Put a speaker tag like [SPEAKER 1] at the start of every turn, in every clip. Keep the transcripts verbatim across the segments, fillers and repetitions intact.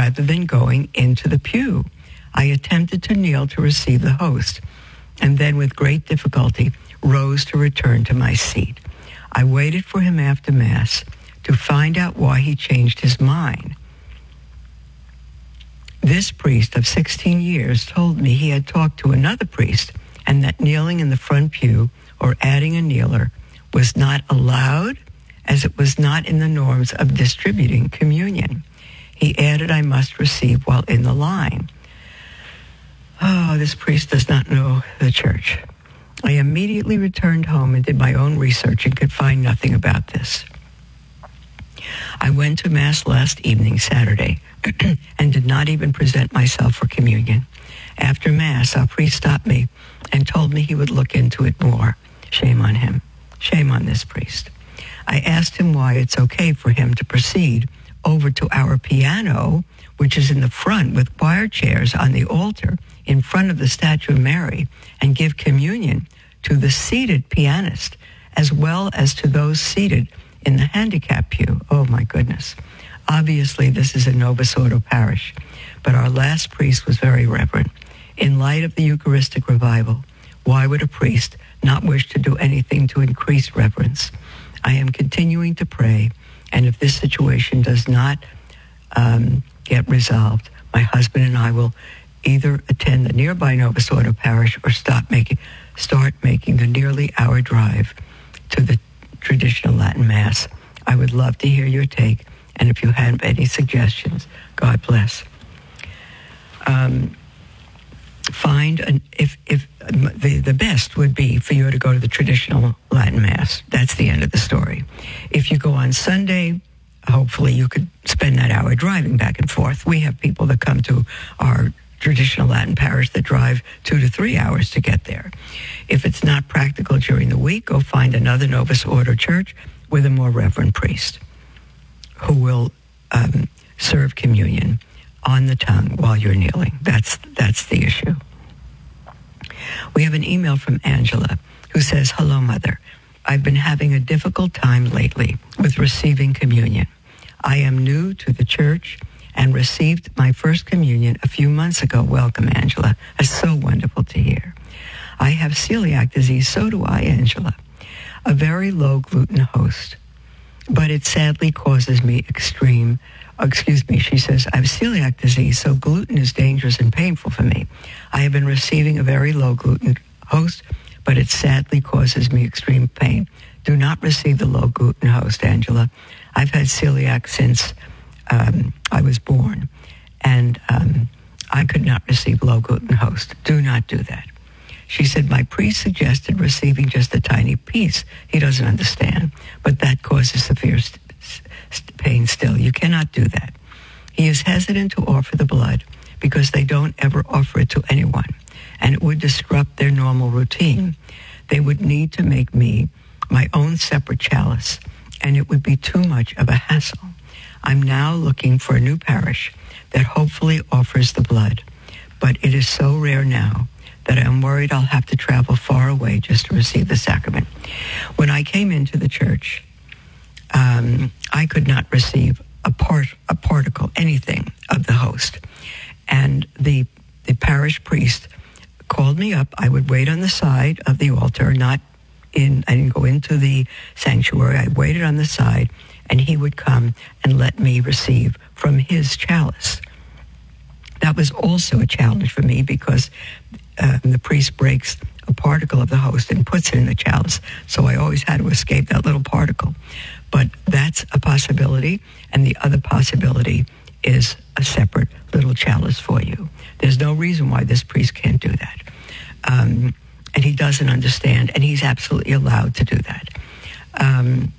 [SPEAKER 1] rather than going into the pew. I attempted to kneel to receive the host, and then with great difficulty rose to return to my seat. I waited for him after Mass to find out why he changed his mind. This priest of sixteen years told me he had talked to another priest and that kneeling in the front pew or adding a kneeler was not allowed, as it was not in the norms of distributing communion. He added I must receive while in the line. Oh, this priest does not know the church. I immediately returned home and did my own research and could find nothing about this. I went to Mass last evening, Saturday, and did not even present myself for communion. After Mass, our priest stopped me and told me he would look into it more. Shame on him. Shame on this priest. I asked him why it's okay for him to proceed over to our piano, which is in the front with choir chairs on the altar in front of the statue of Mary, and give communion to the seated pianist as well as to those seated in the handicap pew. Oh, my goodness. Obviously, this is a Novus Ordo parish, but our last priest was very reverent. In light of the Eucharistic revival, why would a priest not wish to do anything to increase reverence? I am continuing to pray, and if this situation does not um, get resolved, my husband and I will either attend the nearby Novus Ordo parish or stop making, start making the nearly hour drive to the traditional Latin Mass. I would love to hear your take, and if you have any suggestions, God bless. Um, find an, if if the the best would be for you to go to the traditional Latin Mass. That's the end of the story. If you go on Sunday, hopefully you could spend that hour driving back and forth. We have people that come to our traditional Latin parish that drive two to three hours to get there. If it's not practical during the week, go find another Novus Ordo church with a more reverend priest who will um, serve communion on the tongue while you're kneeling. That's that's the issue. We have an email from Angela who says, "Hello, Mother. I've been having a difficult time lately with receiving communion. I am new to the church and received my first communion a few months ago." Welcome, Angela. That's so wonderful to hear. "I have celiac disease." So do I, Angela. "A very low gluten host, but it sadly causes me extreme, excuse me, she says, "I have celiac disease, so gluten is dangerous and painful for me. I have been receiving a very low gluten host, but it sadly causes me extreme pain. Do not receive the low gluten host, Angela. I've had celiac since um, I was born, and um, I could not receive low gluten host. Do not do that." She said, "My priest suggested receiving just a tiny piece. He doesn't understand, but that causes severe st- st- pain still. You cannot do that. He is hesitant to offer the blood because they don't ever offer it to anyone, and it would disrupt their normal routine. They would need to make me my own separate chalice, and it would be too much of a hassle. I'm now looking for a new parish that hopefully offers the blood, but it is so rare now that I'm worried I'll have to travel far away just to receive the sacrament. When I came into the church, um, I could not receive a part, a particle, anything of the host. And the the parish priest called me up. I would wait on the side of the altar, not in, I didn't go into the sanctuary. I waited on the side, and he would come and let me receive from his chalice. That was also a challenge for me because uh, the priest breaks a particle of the host and puts it in the chalice. So I always had to escape that little particle. But that's a possibility, and the other possibility is a separate little chalice for you. There's no reason why this priest can't do that. Um, and he doesn't understand, and he's absolutely allowed to do that. Um,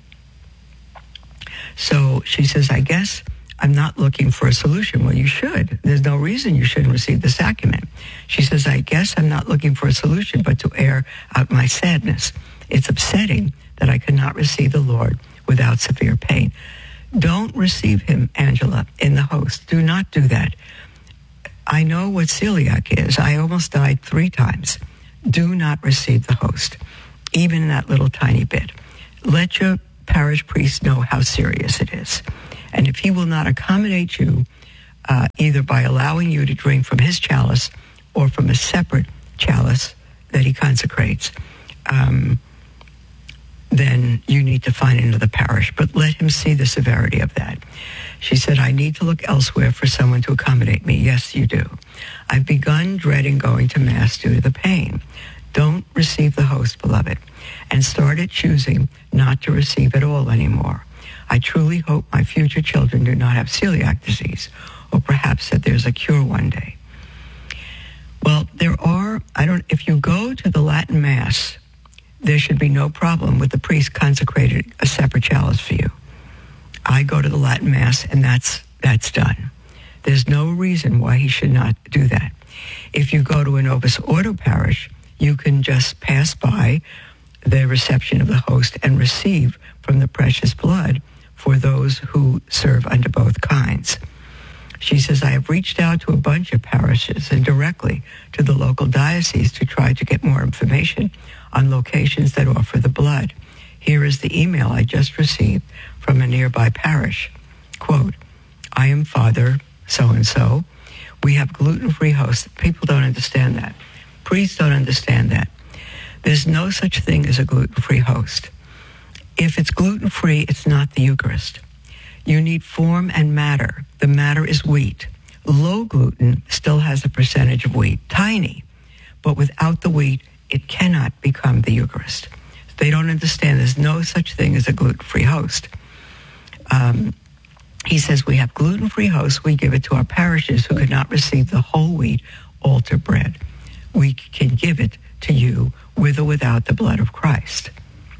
[SPEAKER 1] so she says, "I guess I'm not looking for a solution." Well, you should. There's no reason you shouldn't receive the sacrament. She says, "I guess I'm not looking for a solution, but to air out my sadness. It's upsetting that I cannot receive the Lord without severe pain." Don't receive him, Angela, in the host. Do not do that. I know what celiac is. I almost died three times. Do not receive the host, even that little tiny bit. Let your parish priest know how serious it is. And if he will not accommodate you uh, either by allowing you to drink from his chalice or from a separate chalice that he consecrates, um, then you need to find another parish. But let him see the severity of that. She said, I need to look elsewhere for someone to accommodate me. Yes, you do. I've begun dreading going to Mass due to the pain. Don't receive the host, beloved, and started choosing not to receive at all anymore. I truly hope my future children do not have celiac disease, or perhaps that there's a cure one day. Well, there are, I don't, if you go to the Latin Mass, there should be no problem with the priest consecrated a separate chalice for you. I go to the Latin Mass, and that's that's done. There's no reason why he should not do that. If you go to a Novus Ordo parish, you can just pass by the reception of the host and receive from the precious blood for those who serve under both kinds. She says, I have reached out to a bunch of parishes and directly to the local diocese to try to get more information on locations that offer the blood. Here is the email I just received from a nearby parish. Quote, I am Father so-and-so. We have gluten-free hosts. People don't understand that. Priests don't understand that. There's no such thing as a gluten-free host. If it's gluten-free, it's not the Eucharist. You need form and matter. The matter is wheat. Low gluten still has a percentage of wheat, tiny, but without the wheat, it cannot become the Eucharist. They don't understand there's no such thing as a gluten-free host. Um, he says, we have gluten-free hosts. We give it to our parishes who could not receive the whole wheat altar bread. We can give it to you with or without the blood of Christ.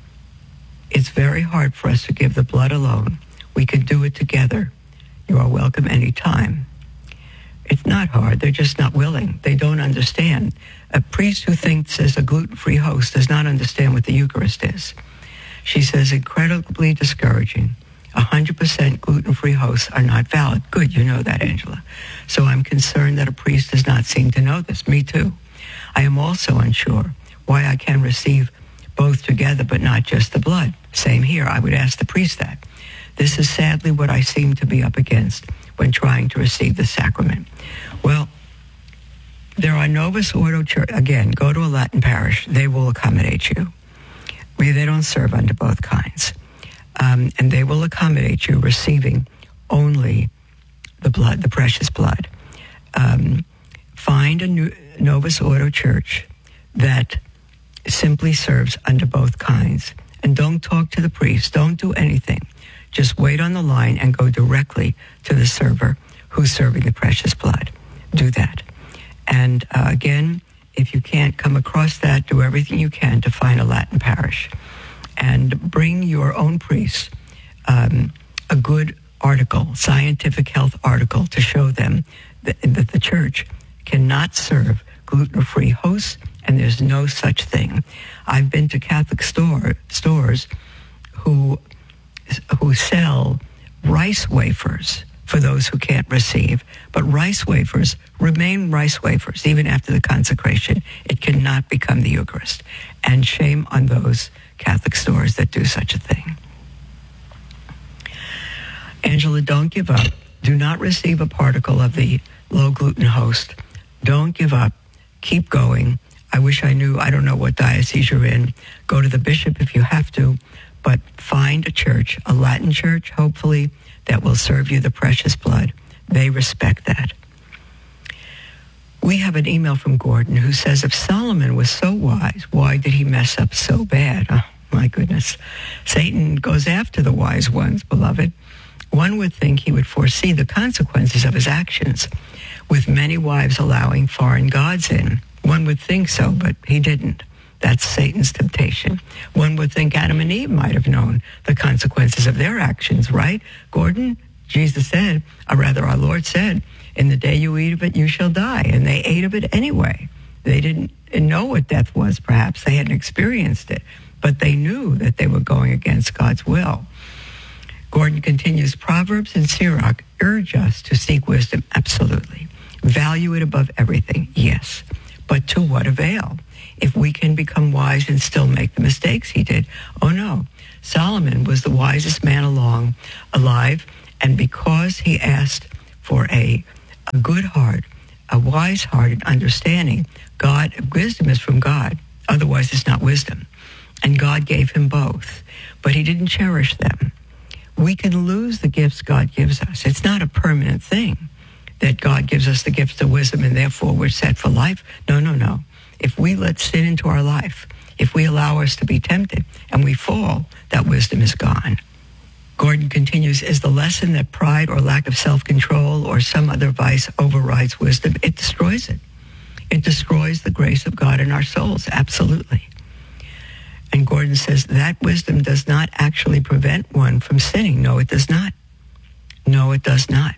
[SPEAKER 1] It's very hard for us to give the blood alone. We can do it together. You are welcome anytime. It's not hard. They're just not willing. They don't understand. A priest who thinks as a gluten-free host does not understand what the Eucharist is. She says, incredibly discouraging. one hundred percent gluten-free hosts are not valid. Good, you know that, Angela. So I'm concerned that a priest does not seem to know this. Me too. I am also unsure why I can receive both together but not just the blood. Same here. I would ask the priest that. This is sadly what I seem to be up against when trying to receive the sacrament. Well, there are Novus Ordo Church. Again, go to a Latin parish. They will accommodate you. They don't serve under both kinds. Um, and they will accommodate you receiving only the blood, the precious blood. Um, find a new Novus Ordo church that simply serves under both kinds. And don't talk to the priest. Don't do anything. Just wait on the line and go directly to the server who's serving the precious blood. Do that. And uh, again, if you can't come across that, do everything you can to find a Latin parish. And bring your own priest um, a good article, scientific health article, to show them that, that the church cannot serve gluten-free hosts, and there's no such thing. I've been to Catholic store, stores who who sell rice wafers for those who can't receive, but rice wafers remain rice wafers even after the consecration. It cannot become the Eucharist. And shame on those Catholic stores that do such a thing. Angela, don't give up. Do not receive a particle of the low-gluten host. Don't give up. Keep going. I wish I knew. I don't know what diocese you're in. Go to the bishop if you have to, but find a church, a Latin church, hopefully, that will serve you the precious blood. They respect that. We have an email from Gordon who says, if Solomon was so wise, why did he mess up so bad? Oh, my goodness. Satan goes after the wise ones, beloved. One would think he would foresee the consequences of his actions, with many wives allowing foreign gods in. One would think so, but he didn't. That's Satan's temptation. One would think Adam and Eve might have known the consequences of their actions, right? Gordon, Jesus said, or rather our Lord said, in the day you eat of it, you shall die. And they ate of it anyway. They didn't know what death was, perhaps. They hadn't experienced it. But they knew that they were going against God's will. Gordon continues, Proverbs and Sirach urge us to seek wisdom, absolutely. Value it above everything, yes. But to what avail? If we can become wise and still make the mistakes he did. Oh no, Solomon was the wisest man along, alive, and because he asked for a, a good heart, a wise heart and understanding. God, wisdom is from God. Otherwise, it's not wisdom. And God gave him both, but he didn't cherish them. We can lose the gifts God gives us. It's not a permanent thing that God gives us the gifts of wisdom and therefore we're set for life. No, no, no. If we let sin into our life, if we allow us to be tempted and we fall, that wisdom is gone. Gordon continues, is the lesson that pride or lack of self-control or some other vice overrides wisdom? It destroys it. It destroys the grace of God in our souls, absolutely. And Gordon says that wisdom does not actually prevent one from sinning. No, it does not. No, it does not.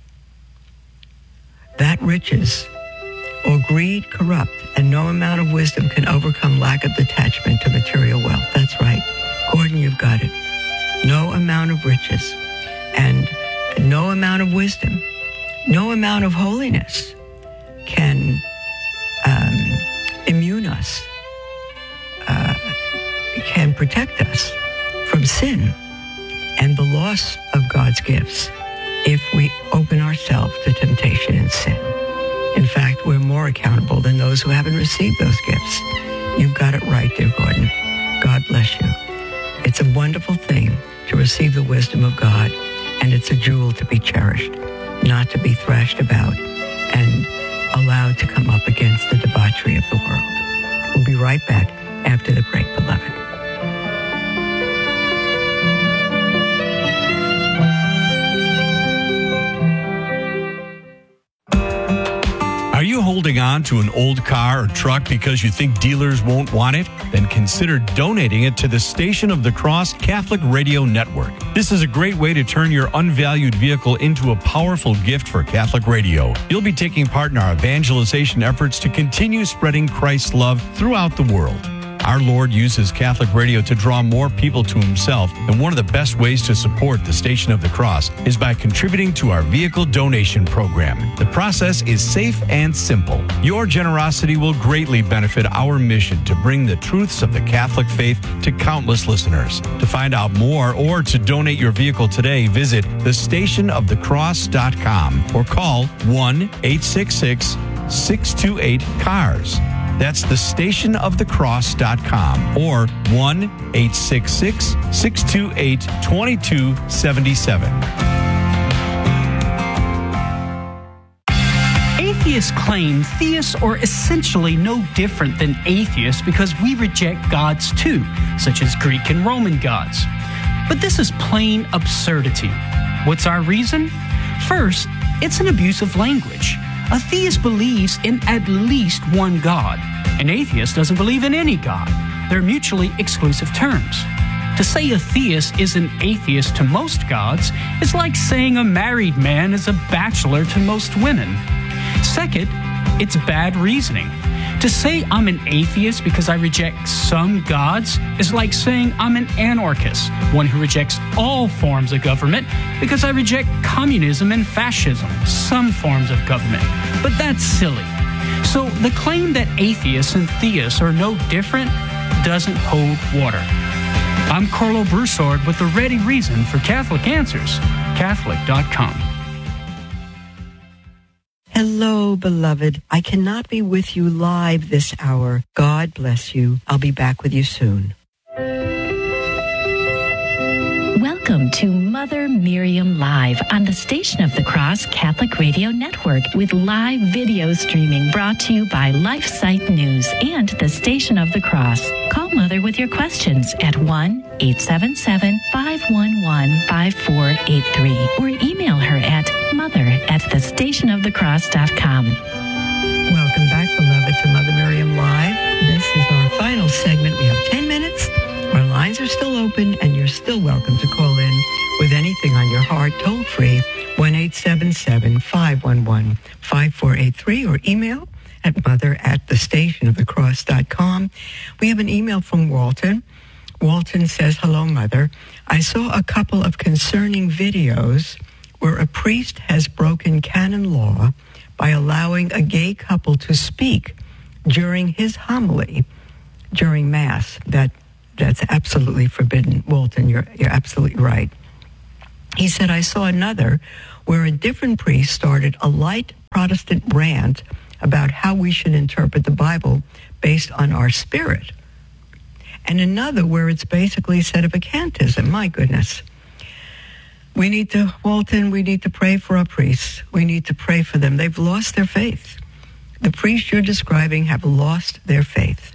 [SPEAKER 1] That riches or greed corrupt, and no amount of wisdom can overcome lack of detachment to material wealth. That's right. Gordon, you've got it. No amount of riches and no amount of wisdom, no amount of holiness can um, immune us, uh, can protect us from sin and the loss of God's gifts if we open ourselves to temptation and sin. In fact, we're more accountable than those who haven't received those gifts. You've got it right, dear Gordon. God bless you. It's a wonderful thing to receive the wisdom of God, and it's a jewel to be cherished, not to be thrashed about and allowed to come up against the debauchery of the world. We'll be right back after the break, beloved.
[SPEAKER 2] Are you holding on to an old car or truck because you think dealers won't want it? Then consider donating it to the Station of the Cross Catholic Radio Network. This is a great way to turn your unvalued vehicle into a powerful gift for Catholic radio. You'll be taking part in our evangelization efforts to continue spreading Christ's love throughout the world. Our Lord uses Catholic radio to draw more people to himself, and one of the best ways to support the Station of the Cross is by contributing to our vehicle donation program. The process is safe and simple. Your generosity will greatly benefit our mission to bring the truths of the Catholic faith to countless listeners. To find out more or to donate your vehicle today, visit the station of the cross dot com or call one eight six six, six two eight, C A R S. That's the station of the cross dot com or one eight six six, six two eight, two two seven seven.
[SPEAKER 3] Atheists claim theists are essentially no different than atheists because we reject gods too, such as Greek and Roman gods. But this is plain absurdity. What's our reason? First, it's an abuse of language. A theist believes in at least one God. An atheist doesn't believe in any God. They're mutually exclusive terms. To say a theist is an atheist to most gods is like saying a married man is a bachelor to most women. Second, it's bad reasoning. To say I'm an atheist because I reject some gods is like saying I'm an anarchist, one who rejects all forms of government because I reject communism and fascism, some forms of government. But that's silly. So the claim that atheists and theists are no different doesn't hold water. I'm Carlo Broussard with the ready reason for Catholic Answers, Catholic dot com.
[SPEAKER 1] Hello, beloved. I cannot be with you live this hour. God bless you. I'll be back with you soon.
[SPEAKER 4] Welcome to Mother Miriam Live on the Station of the Cross Catholic Radio Network with live video streaming brought to you by LifeSite News and the Station of the Cross. Call Mother with your questions at one eight seven seven, five one one, five four eight three or email her at mother at the station of the cross dot com.
[SPEAKER 1] Welcome back, beloved, to Mother Miriam Live. This is our final segment. We have ten minutes. Our lines are still open, and you're still welcome to call in with anything on your heart, toll free, one eight seven seven, five one one, five four eight three, or email at mother at the station of the cross dot com. We have an email from Walton. Walton says, hello, Mother. I saw a couple of concerning videos where a priest has broken canon law by allowing a gay couple to speak during his homily during Mass. That That's absolutely forbidden, Walton. You're, you're absolutely right. He said, I saw another where a different priest started a light Protestant rant about how we should interpret the Bible based on our spirit. And another where it's basically a set of acantism. My goodness. We need to, Walton, we need to pray for our priests. We need to pray for them. They've lost their faith. The priests you're describing have lost their faith.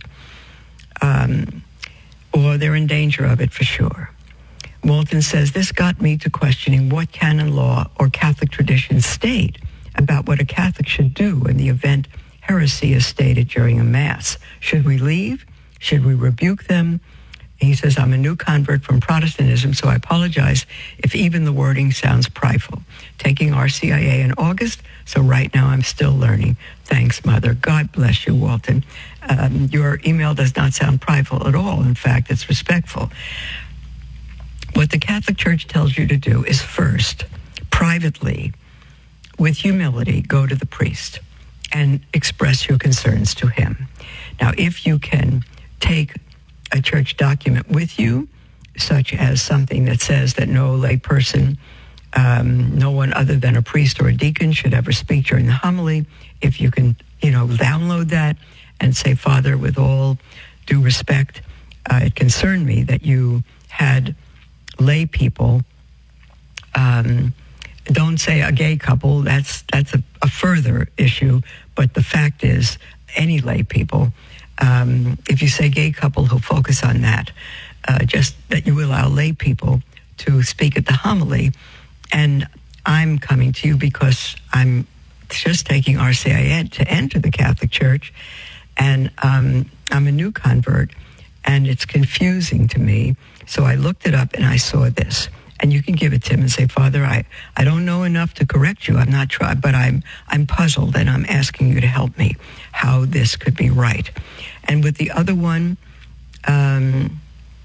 [SPEAKER 1] Um, or they're in danger of it for sure. Walton says, this got me to questioning what canon law or Catholic traditions state about what a Catholic should do in the event heresy is stated during a Mass. Should we leave? Should we rebuke them? He says, I'm a new convert from Protestantism, so I apologize if even the wording sounds prideful. Taking R C I A in August, so right now I'm still learning. Thanks, Mother. God bless you, Walton. Um, your email does not sound prideful at all. In fact, it's respectful. What the Catholic Church tells you to do is first, privately, with humility, go to the priest and express your concerns to him. Now, if you can take a church document with you, such as something that says that no lay person, um, no one other than a priest or a deacon should ever speak during the homily, if you can, you know, download that and say, Father, with all due respect, uh, it concerned me that you had lay people, um, don't say a gay couple, that's that's a, a further issue, but the fact is, any lay people, um, if you say gay couple, he'll focus on that, uh, just that you allow lay people to speak at the homily, and I'm coming to you because I'm just taking R C I A to enter the Catholic Church, and um, I'm a new convert, and it's confusing to me. So I looked it up and I saw this. And you can give it to him and say, Father, I, I don't know enough to correct you. I'm not trying, but I'm I'm puzzled and I'm asking you to help me how this could be right. And with the other one, um,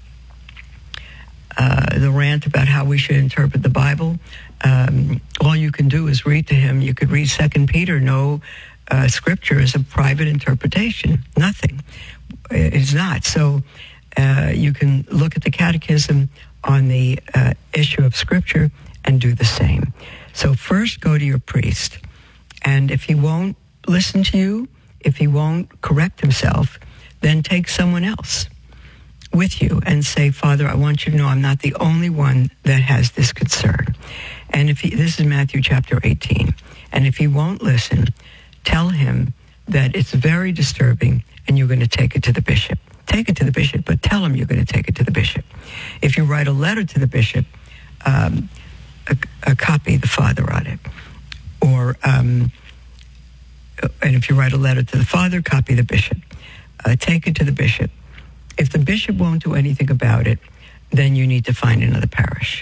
[SPEAKER 1] uh, the rant about how we should interpret the Bible, um, all you can do is read to him. You could read Second Peter. No uh, scripture is a private interpretation. Nothing. It's not. So uh, you can look at the catechism on the uh, issue of scripture and do the same. So first go to your priest, and if he won't listen to you, if he won't correct himself, then take someone else with you and say, Father, I want you to know I'm not the only one that has this concern. And if he, this is Matthew chapter eighteen, and if he won't listen, tell him that it's very disturbing and you're going to take it to the bishop. Take it to the bishop, but tell him you're going to take it to the bishop. If you write a letter to the bishop, um, a, a copy the father on it. Or, um, and if you write a letter to the father, copy the bishop. Uh, take it to the bishop. If the bishop won't do anything about it, then you need to find another parish.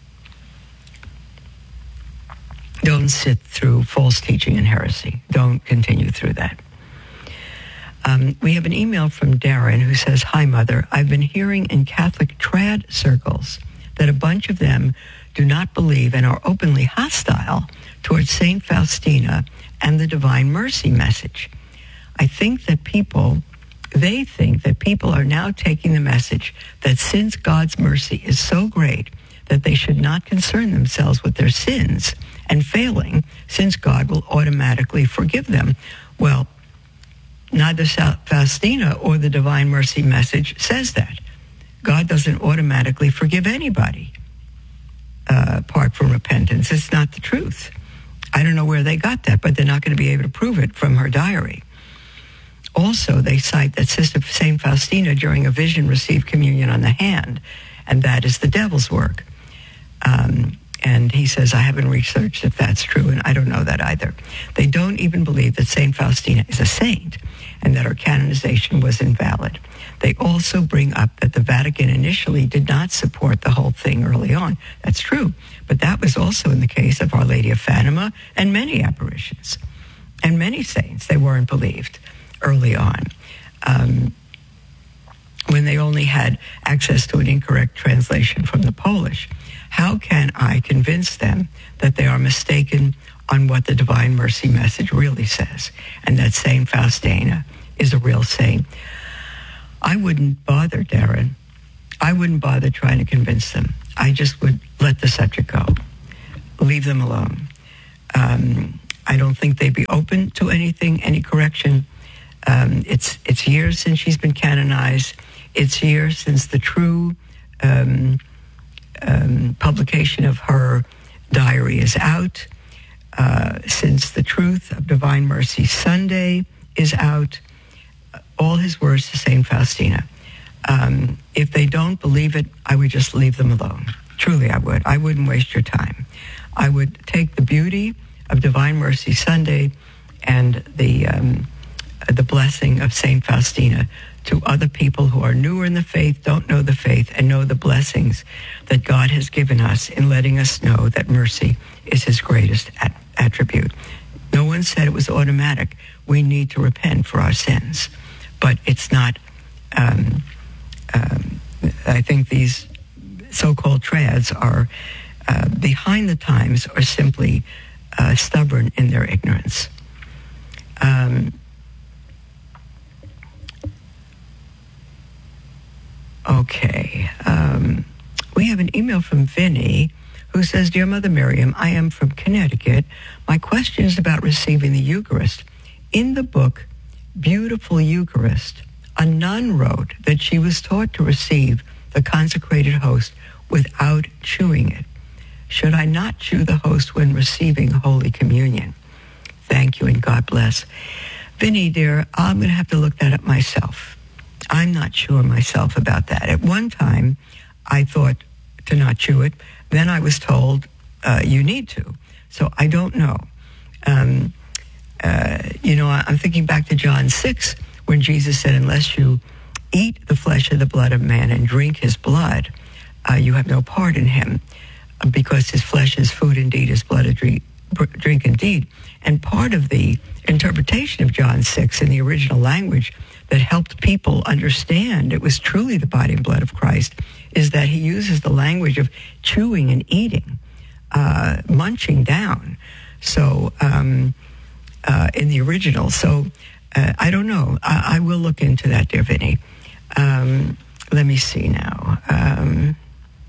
[SPEAKER 1] Don't sit through false teaching and heresy. Don't continue through that. Um, we have an email from Darren who says, Hi, Mother. I've been hearing in Catholic trad circles that a bunch of them do not believe and are openly hostile towards Saint Faustina and the Divine Mercy message. I think that people, they think that people are now taking the message that since God's mercy is so great that they should not concern themselves with their sins and failing, since God will automatically forgive them. Well, neither Faustina or the Divine Mercy message says that. God doesn't automatically forgive anybody uh, apart from repentance. It's not the truth. I don't know where they got that, but they're not going to be able to prove it from her diary. Also, they cite that Sister Saint Faustina during a vision received communion on the hand, and that is the devil's work. Um, and he says, I haven't researched if that's true, and I don't know that either. They don't even believe that Saint Faustina is a saint and that her canonization was invalid. They also bring up that the Vatican initially did not support the whole thing early on. That's true, but that was also in the case of Our Lady of Fatima and many apparitions and many saints. They weren't believed early on, um, when they only had access to an incorrect translation from the Polish. How can I convince them that they are mistaken on what the Divine Mercy message really says, and that Saint Faustina is a real saint? I wouldn't bother, Darren. I wouldn't bother trying to convince them. I just would let the subject go. leave them alone. Um, I don't think they'd be open to anything, any correction. Um, it's it's years since she's been canonized. It's years since the true um, um, publication of her diary is out. Uh, since the Truth of Divine Mercy Sunday is out. All his words to Saint Faustina. Um, if they don't believe it, I would just leave them alone. Truly, I would. I wouldn't waste your time. I would take the beauty of Divine Mercy Sunday and the um, the blessing of Saint Faustina to other people who are newer in the faith, don't know the faith, and know the blessings that God has given us in letting us know that mercy is his greatest at- attribute. No one said it was automatic. We need to repent for our sins. But it's not, um, um, I think these so-called trads are uh, behind the times or simply uh, stubborn in their ignorance. Um, okay. Um, we have an email from Vinny who says, Dear Mother Miriam, I am from Connecticut. My question is about receiving the Eucharist. In the book, Beautiful Eucharist, a nun wrote that she was taught to receive the consecrated host without chewing it. Should I not chew the host when receiving Holy Communion? Thank you and God bless. Vinny, dear, I'm going to have to look that up myself. I'm not sure myself about that. At one time, I thought to not chew it. Then I was told, uh, you need to. So I don't know. Um, uh, you know, I'm thinking back to John six, when Jesus said, unless you eat the flesh and the blood of man and drink his blood, uh, you have no part in him, because his flesh is food indeed, his blood is drink, drink indeed. And part of the interpretation of John six in the original language that helped people understand it was truly the body and blood of Christ is that he uses the language of chewing and eating, uh, munching down. So um, uh, in the original. So uh, I don't know. I, I will look into that, dear Vinny. Um, let me see now. Um,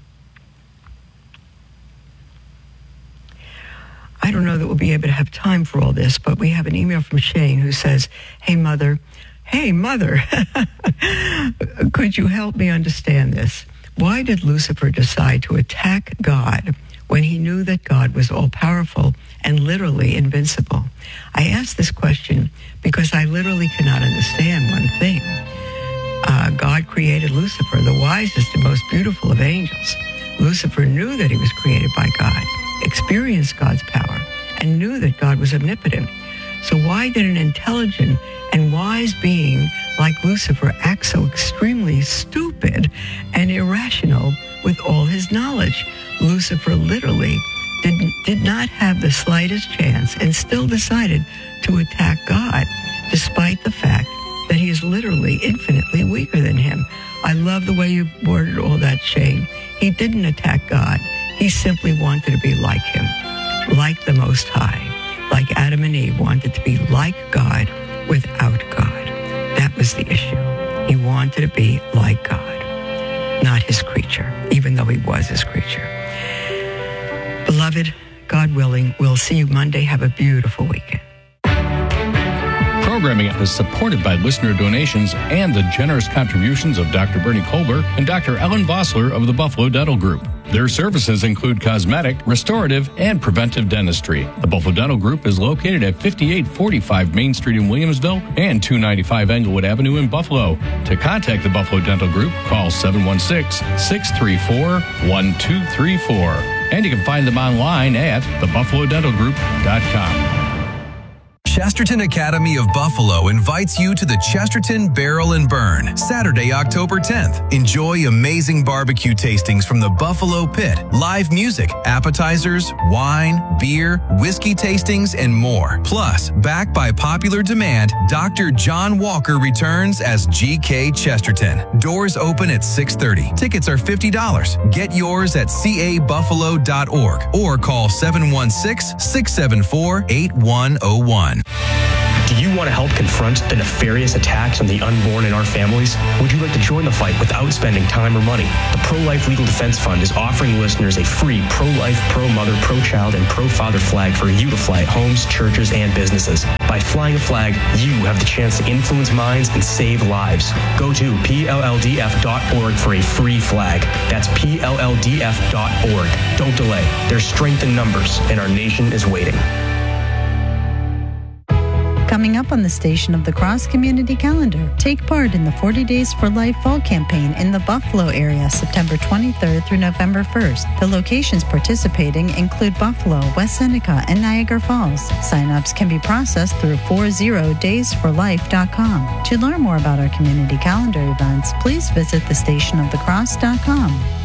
[SPEAKER 1] I don't know that we'll be able to have time for all this, but we have an email from Shane who says, Hey, Mother. Hey, Mother. Could you help me understand this? Why did Lucifer decide to attack God when he knew that God was all-powerful and literally invincible? I ask this question because I literally cannot understand one thing. Uh, God created Lucifer, the wisest and most beautiful of angels. Lucifer knew that he was created by God, experienced God's power, and knew that God was omnipotent. So why did an intelligent and wise being like Lucifer act so extremely stupid and irrational with all his knowledge? Lucifer literally did, did not have the slightest chance and still decided to attack God, despite the fact that he is literally infinitely weaker than him. I love the way you worded all that, Shane. He didn't attack God. He simply wanted to be like him, like the Most High, like Adam and Eve wanted to be like God without God. That was the issue. He wanted to be like God, not his creature, even though he was his creature. Beloved, God willing, we'll see you Monday. Have a beautiful weekend.
[SPEAKER 5] Programming is supported by listener donations and the generous contributions of Doctor Bernie Kolber and Doctor Ellen Vossler of the Buffalo Dental Group. Their services include cosmetic, restorative, and preventive dentistry. The Buffalo Dental Group is located at fifty-eight forty-five Main Street in Williamsville and two ninety-five Englewood Avenue in Buffalo. To contact the Buffalo Dental Group, call seven one six, six three four, one two three four. And you can find them online at the buffalo dental group dot com.
[SPEAKER 6] Chesterton Academy of Buffalo invites you to the Chesterton Barrel and Burn, Saturday, October tenth. Enjoy amazing barbecue tastings from the Buffalo Pit, live music, appetizers, wine, beer, whiskey tastings, and more. Plus, backed by popular demand, Doctor John Walker returns as G K Chesterton. Doors open at six thirty. Tickets are fifty dollars. Get yours at c a buffalo dot org or call seven one six, six seven four, eight one zero one.
[SPEAKER 7] Do you want to help confront the nefarious attacks on the unborn in our families? Would you like to join the fight without spending time or money? The Pro-Life Legal Defense Fund is offering listeners a free pro-life, pro-mother, pro-child, and pro-father flag for you to fly at homes, churches, and businesses. By flying a flag, you have the chance to influence minds and save lives. Go to P L L D F dot org for a free flag. That's P L L D F dot org. Don't delay. There's strength in numbers, and our nation is waiting.
[SPEAKER 8] Coming up on the Station of the Cross Community Calendar, take part in the forty Days for Life Fall Campaign in the Buffalo area, September twenty-third through November first. The locations participating include Buffalo, West Seneca, and Niagara Falls. Sign-ups can be processed through forty days for life dot com. To learn more about our community calendar events, please visit the station of the cross dot com.